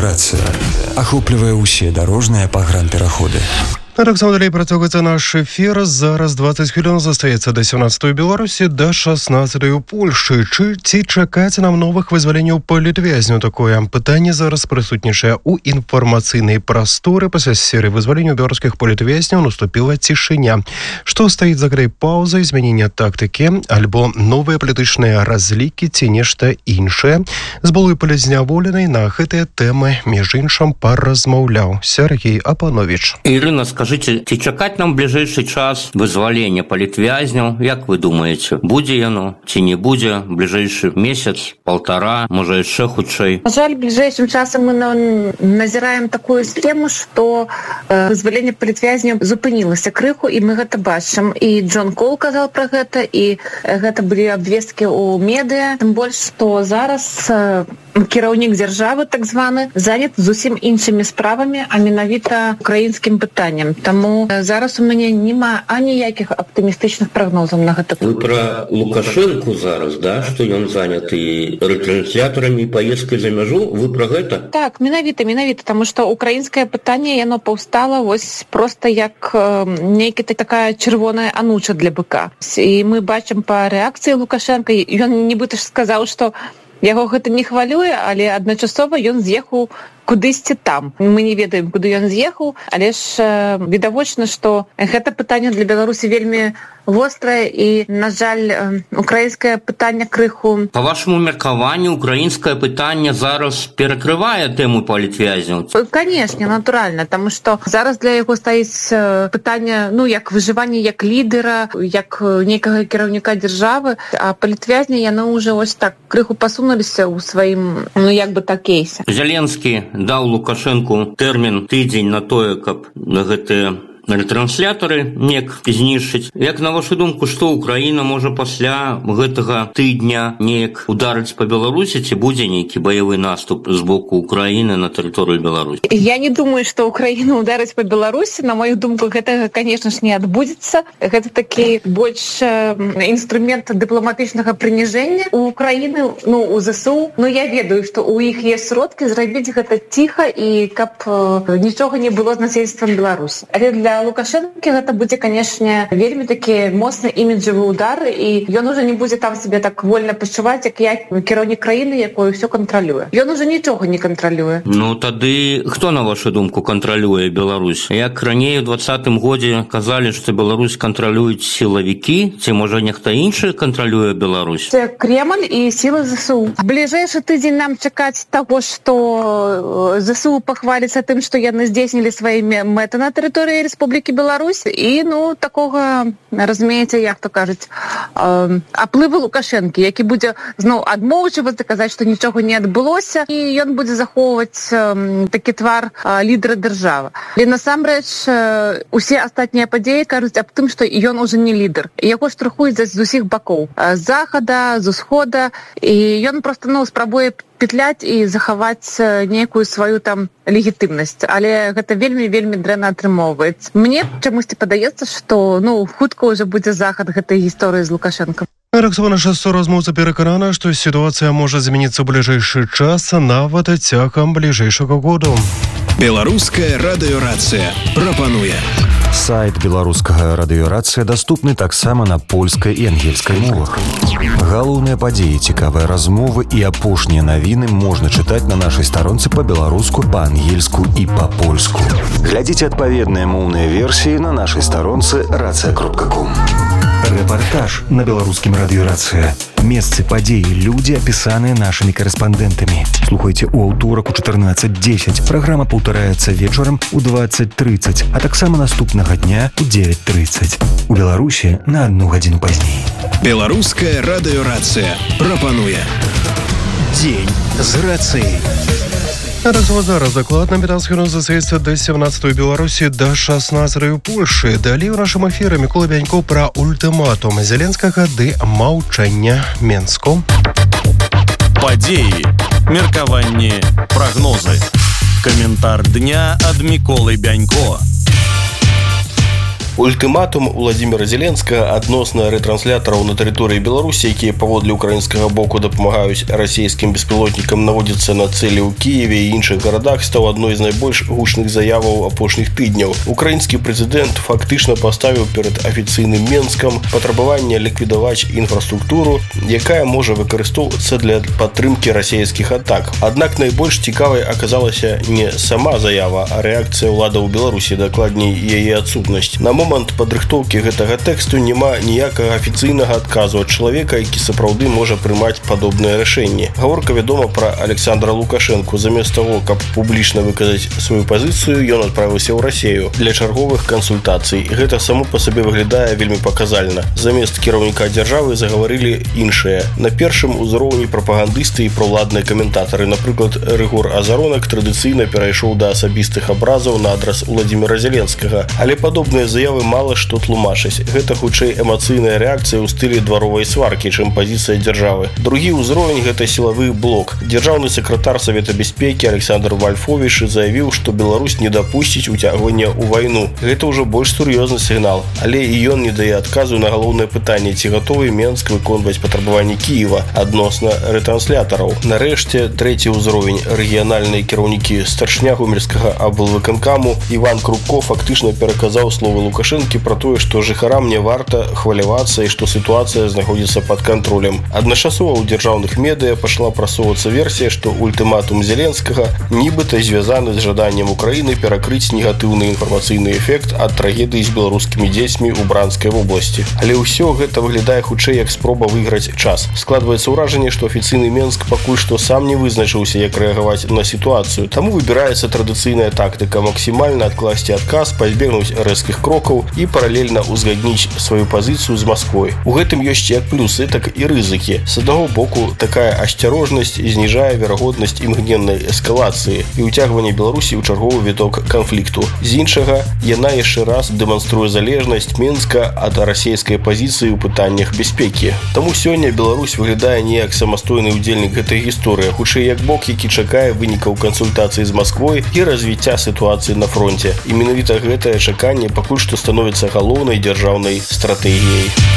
Радыёрацыя ахоплівае ўсе дарожныя пагранпераходы. Так само далей працягваецца наш эфір. Зараз 20 хвілін застаецца да 17-й Беларусі, да 16-й у Польшы. Ці чакаць нам новых вызваленняў палітвязняў? Такое пытанне зараз прысутнічае ў інфармацыйнай прасторы. Пасля серыі вызваленняў беларускіх палітвязняў наступіла цішыня. Што стаіць за гэтай паўзай? Змянення тактыкі альбо новыя палітычныя разлікі ці нешта іншае? З былой палізняволенай на гэтыя тэмы між іншым паразмаўляў Сергей Апанович. Ірына, скажите, ці чакаць нам бліжэйшы час вызвалення палітвязняў? Як вы думаеце, будзе яно ці не будзе бліжэйшы месяц, полтора, можа яшчэ хутчэй? На жаль, бліжэйшым часам мы назіраем такую схему, што вызваленне палітвязняў зупынілася крыху, і мы гэта бачым. І Джон Кол казаў пра гэта, і гэта былі абвесткі ў медыа. Тым больш, што зараз кіраўнік дзяржавы, так званы, занят зусім іншымі справамі, а менавіта украінскім пытаннем. Таму зараз у мяне няма аніякіх аптымістычных прагнозаў на гэта. Вы пра Лукашэнку зараз, да? Што ён заняты рэтрансляторамі і паездкай за мяжу? Вы пра гэта? Так, менавіта, таму што украінскае пытанне, яно паўстала вось проста як нейкі такая чырвоная ануча для быка. І мы бачым па рэакцыі Лукашэнка, ён нібыта ж сказаў, што яго гэта не хвалюе, але адначасова ён з'ехаў кудысьці там. Мы не ведаем, куды ён з'ехаў, але ж відавочна, што гэта пытанне для Беларусі вельмі вострае, і, на жаль, украінскае пытанне крыху... Па вашаму меркаванню, украінскае пытанне зараз перакрывае тэму палітвязняў? Канешне, натуральна, таму што зараз для яго стаіць пытанне, як выжыванне як лідера, як нейкага кіраўніка дзяржавы, а палітвязні яны ўжо ось так крыху пасунуліся ў сваім, кейсе. Зеленскі даў Лукашэнку тэрмін тыдзень на тое, каб на гэтыя рэтрансляторы неяк знішчыць. Як на вашу думку, што Украіна можа пасля гэтага тыдня неяк ударыць па Беларусі, ці будзе нейкі баявы наступ з боку Украіны на тэрыторыю Беларусі? Я не думаю, што Украіна ударыць па Беларусі. На маю думку, гэтага, конечно ж, не адбудзецца. Гэта такі больш інструмент дыпламатычнага прыніжэння у Украіны, у ЗСУ. Я ведаю, што ў іх ёсць сродкі зрабіць гэта ціха і каб нічога не было з насельніцтвам Беларусі. Але для Лукашэнкі гэта будзе, канешне, вельмі такі моцны іміджавы удар, і ён уже не будзе там себе так вольна пачуваць, як я кіраўнік краіны, якую ўсё кантралюе. Ён уже нічога не кантралюе. Тады хто, на вашу думку, кантралюе Беларусь? Як раней у 2020 годзе казалі, што Беларусь кантралююць сілавікі, ці можа нехта іншы кантралюе Беларусь? Це Кремль і сілы ЗСУ. Бліжэйшы тыдзень нам чакаць таго, што ЗСУ пахваліцца тым, што яны здзейснілі свае мэты на тэрыторыі Рэспублікі Беларусь, і, такога, разумееце, як то кажуць, аплыву Лукашэнкі, які будзе зноў адмоўчвацца, казаць, што нічога не адбылося, і ён будзе захоўваць такі твар лідера дзяржавы. Але насамрэч усе астатнія падзеі кажуць аб тым, што ён уже не лідар. Яго штурхуюць з усіх бакоў. З захада, з усхода, і ён проста, спрабуе петляць і захаваць нейкую сваю там легітымнасць. Але гэта вельмі дрэнна атрымоўваецца. Мне чамусьці падаецца, што хутка ўжо будзе захад гэтай гісторыі з Лукашэнкам. Роксана размоўца пераканана, што сітуацыя можа змяніцца ў бліжэйшы час, нават цягам бліжэйшага году. Беларуская радыёрацыя прапануе. Сайт беларускага радыёрацыя даступны таксама на польскай і ангельскай мовах. Галоўныя падзеі, цікавыя размовы і апошнія навіны можна чытаць на нашай старонцы па-беларуску, па-ангельску і па-польску. Глядзіце адпаведныя моўныя версіі на нашай старонцы racja.com. Рэпартаж на беларускім радыёрацыя. Месцы падзеі, людзі, апісаныя нашымі корэспандэнтамі. Слухайце ў аўторак у 14:10. Праграма паўтараецца вечарам у 20:30, а таксама наступнага дня у 9:30. У Беларусі на 1 гадзіну пазней. Беларуская радыёрацыя прапануе Дзень з рацыяй. Зараз дакладна 15 хвілін застаецца да 17-й Беларусі, да 16-й у Польшы. Далей у нашым эфіры Мікола Бянько пра ультыматум Зеленскага ды маўчання Менску. Падзеі, меркаванні, прагнозы. Каментар дня ад Міколы Бянько. Ультыматум Владимира Зеленскага адносна ретранслятараў на тэрыторыі Беларусі, якія паводле украінскага боку дапамагаюць расійскім беспілотнікам наводзіцца на цэлі ў Кіеве і іншых гарадах, стаў адной з найбольш гучных заяваў апошніх тыдняў. Украінскі прэзідэнт фактычна паставіў перад афіцыйным Менскам патрабаванне ліквідаваць інфраструктуру, якая можа выкарыстоўвацца для падтрымкі расійскіх атак. Аднак найбольш цікавай аказалася не сама заява, а рэакцыя ўладаў Беларусі, дакладней яе адсутнасць. На момант падрыхтоўкі гэтага тэксту няма ніякага афіцыйнага адказу ад чалавека, які сапраўды можа прымаць падобныя рашэнні. Гаворка вядома пра Александра Лукашэнку. Замест таго, каб публічна выказаць сваю пазіцыю, ён адправіўся ў Расію для чарговых кансультацый. Гэта само па сабе выглядае вельмі паказальна. Замест кіраўніка дзяржавы загаварылі іншыя. На першым узроўні прапагандысты і праўладныя каментатары. Напрыклад, Рыгор Азаронак традыцыйна перайшоў да асабістых абразаў на адрас Владимира Зеленскага. Але падобныя заявы мала што тлумачаць. Гэта хутчэй эмацыйная рэакцыя ў стылі дваровай сваркі, чым пазіцыя дзяржавы. Другі ўзровень – гэта сілавы блок. Дзяржаўны сакратар Савета бяспекі Александр Вальфовіч заявіў, што Беларусь не дапусціць уцягвання ў вайну. Гэта ўжо больш сур'ёзны сігнал. Але і ён не дае адказу на галоўнае пытанне, ці гатовы Менск выконваць патрабаванні Кіева адносна ретранслятараў. Нарэшце, трэці ўзровень – рэгіянальныя кіраўнікі. Старшыня гомельскага аблвыканкаму Іван Крупко фактычна пераказаў словы Лукашэнкі пра тое, што жыхарам не варта хвалявацца і што сітуацыя знаходзіцца пад кантролем. Адначасова ў дзяржаўных медыа пашла прасоўвацца версія, што ультыматум Зеленскага нібыта звязаны з жаданнем Украіны перакрыць негатыўны інфармацыйны эфект ад трагедыі з беларускімі дзецьмі ў Бранскай вобласці. Але ўсё гэта выглядае хутчэй як спроба выйграць час. Складваецца ўражанне, што афіцыйны Менск пакуль што сам не вызначыўся, як рэагаваць на сітуацыю. Таму выбіраецца традыцыйная тактыка – максімальна адкласці адказ, пазбегнуць рэзкіх крокаў і паралельна ўзгадніць сваю пазіцыю з Масквой. У гэтым ёсць як плюсы, так і рызыкі. З аднаго боку, такая асцярожнасць зніжае верагоднасць імгненнай эскалацыі і ўцягвання Беларусі ў чарговы віток канфлікту. З іншага, яна яшчэ раз дэманструе залежнасць Менска ад расійскай пазіцыі ў пытаннях бяспекі. Таму сёння Беларусь выглядае не як самастойны ўдзельнік гэтай гісторыі, хутчэй як бок, які чакае вынікаў кансультацый з Масквой і развіцця сітуацыі на фронте. І менавіта гэтае чаканне пакуль што становіцца галоўнай дзяржаўнай стратэгіяй.